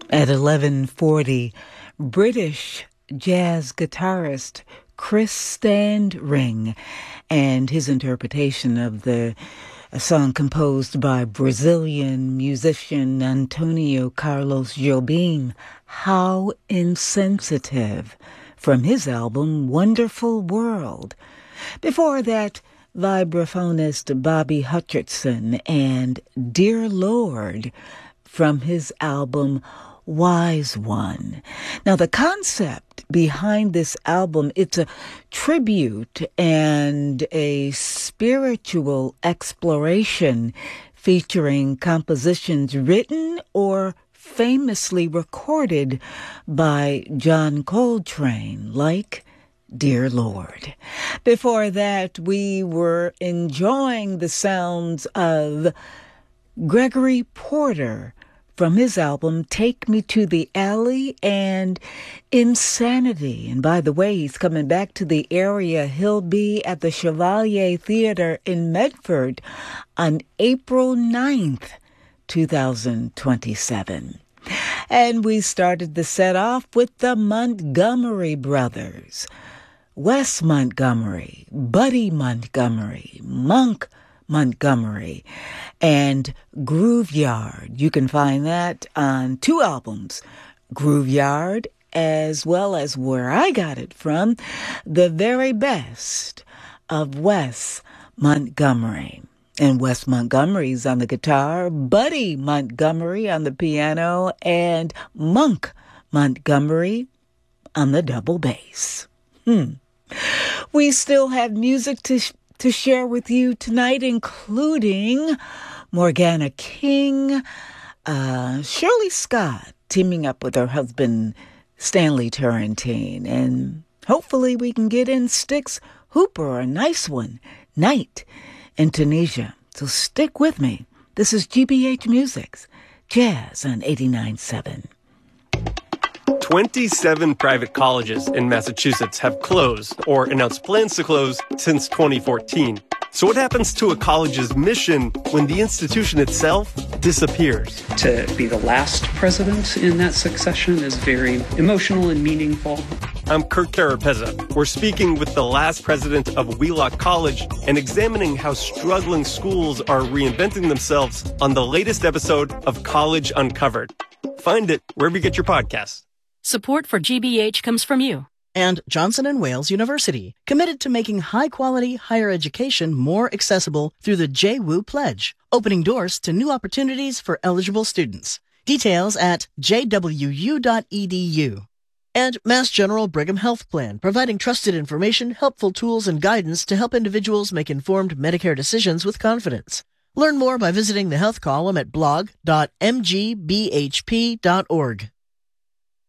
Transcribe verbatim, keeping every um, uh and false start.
At eleven forty, British jazz guitarist Chris Standring and his interpretation of the a song composed by Brazilian musician Antonio Carlos Jobim, How Insensitive, from his album Wonderful World. Before that, vibraphonist Bobby Hutcherson and Dear Lord from his album Wise One. Now, the concept behind this album, it's a tribute and a spiritual exploration featuring compositions written or famously recorded by John Coltrane, like Dear Lord. Before that, we were enjoying the sounds of Gregory Porter from his album Take Me to the Alley and Insanity. And by the way, he's coming back to the area. He'll be at the Chevalier Theater in Medford on April ninth, twenty twenty-seven. And we started the set off with the Montgomery Brothers. Wes Montgomery, Buddy Montgomery, Monk Montgomery, and Grooveyard. You can find that on two albums, Grooveyard, as well as where I got it from, The Very Best of Wes Montgomery. And Wes Montgomery's on the guitar, Buddy Montgomery on the piano, and Monk Montgomery on the double bass. Hmm. We still have music to sh- to share with you tonight, including Morgana King, uh, Shirley Scott teaming up with her husband Stanley Turrentine, and hopefully we can get in Styx Hooper, a nice one, Night in Tunisia. So stick with me. This is G B H Music's Jazz on eighty-nine point seven. twenty-seven private colleges in Massachusetts have closed or announced plans to close since twenty fourteen. So what happens to a college's mission when the institution itself disappears? To be the last president in that succession is very emotional and meaningful. I'm Kirk Carapezza. We're speaking with the last president of Wheelock College and examining how struggling schools are reinventing themselves on the latest episode of College Uncovered. Find it wherever you get your podcasts. Support for G B H comes from you. And Johnson and Wales University, committed to making high-quality higher education more accessible through the J W U Pledge, opening doors to new opportunities for eligible students. Details at j w u dot e d u. And Mass General Brigham Health Plan, providing trusted information, helpful tools, and guidance to help individuals make informed Medicare decisions with confidence. Learn more by visiting the health column at blog dot m g b h p dot org.